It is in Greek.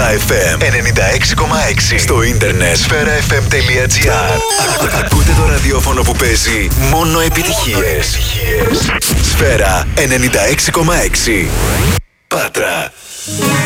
FM 96,6. Στο ίντερνετ sferafm.gr. Ακούτε το ραδιόφωνο που παίζει μόνο επιτυχίες. Σφαίρα 96,6. Πάτρα.